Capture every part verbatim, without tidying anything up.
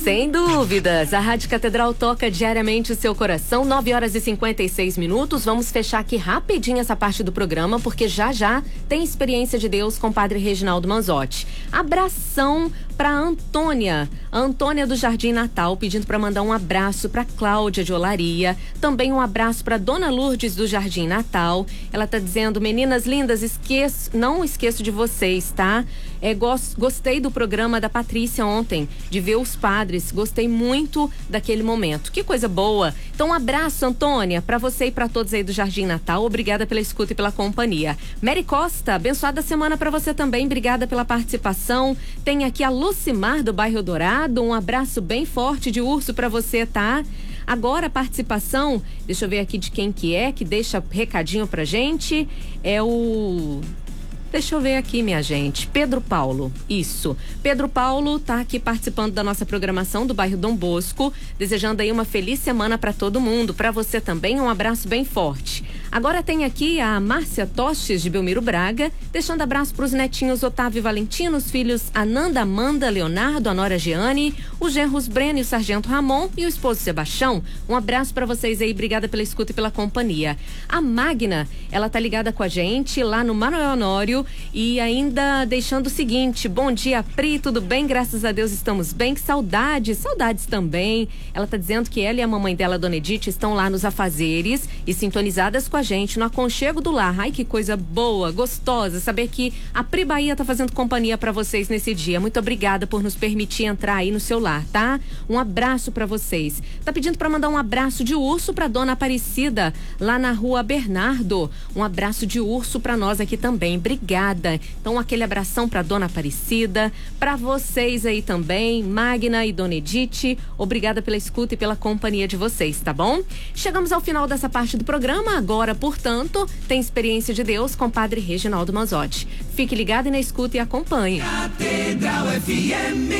Sem dúvidas, a Rádio Catedral toca diariamente o seu coração, nove horas e cinquenta e seis minutos. Vamos fechar aqui rapidinho essa parte do programa, porque já já tem Experiência de Deus com o Padre Reginaldo Manzotti. Abração para Antônia, a Antônia do Jardim Natal, pedindo para mandar um abraço para Cláudia de Olaria, também um abraço para Dona Lourdes do Jardim Natal. Ela tá dizendo: meninas lindas, esqueço, não esqueço de vocês, tá? É, gos, gostei do programa da Patrícia ontem, de ver os padres, gostei muito daquele momento. Que coisa boa. Então um abraço, Antônia, para você e para todos aí do Jardim Natal. Obrigada pela escuta e pela companhia. Mary Costa, abençoada semana para você também, obrigada pela participação. Tem aqui a Lucimar do Bairro Dourado, um abraço bem forte de urso para você, tá? Agora a participação, deixa eu ver aqui de quem que é, que deixa recadinho pra gente, é o... Deixa eu ver aqui, minha gente. Pedro Paulo, isso. Pedro Paulo tá aqui participando da nossa programação do bairro Dom Bosco, desejando aí uma feliz semana para todo mundo. Para você também, um abraço bem forte. Agora tem aqui a Márcia Tostes de Belmiro Braga, deixando abraço para os netinhos Otávio e Valentino, os filhos Ananda, Amanda, Leonardo, a nora Jeane, os genros Breno e o sargento Ramon e o esposo Sebastião. Um abraço para vocês aí, obrigada pela escuta e pela companhia. A Magna, ela tá ligada com a gente lá no Manuel Honório e ainda deixando o seguinte: bom dia, Pri, tudo bem? Graças a Deus estamos bem, que saudades, saudades também. Ela tá dizendo que ela e a mamãe dela, Dona Edith, estão lá nos afazeres e sintonizadas com a gente no aconchego do lar. Ai, que coisa boa, gostosa saber que a Pri Bahia tá fazendo companhia para vocês nesse dia. Muito obrigada por nos permitir entrar aí no seu lar, tá? Um abraço para vocês. Tá pedindo para mandar um abraço de urso para Dona Aparecida lá na Rua Bernardo. Um abraço de urso para nós aqui também. Obrigada. Então aquele abração para Dona Aparecida, para vocês aí também, Magna e Dona Edith. Obrigada pela escuta e pela companhia de vocês, tá bom? Chegamos ao final dessa parte do programa. Agora, portanto, tem Experiência de Deus com o Padre Reginaldo Manzotti. Fique ligado e na escuta e acompanhe. Catedral F M.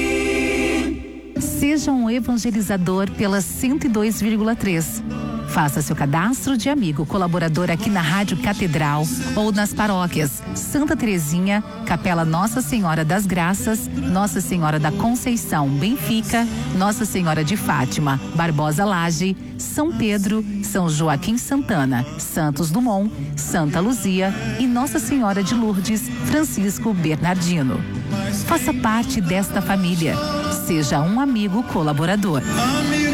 Seja um evangelizador pela cento e dois vírgula três. Faça seu cadastro de amigo colaborador aqui na Rádio Catedral ou nas paróquias Santa Terezinha, Capela Nossa Senhora das Graças, Nossa Senhora da Conceição, Benfica, Nossa Senhora de Fátima, Barbosa Laje, São Pedro, São Joaquim Santana, Santos Dumont, Santa Luzia e Nossa Senhora de Lourdes, Francisco Bernardino. Faça parte desta família. Seja um amigo colaborador.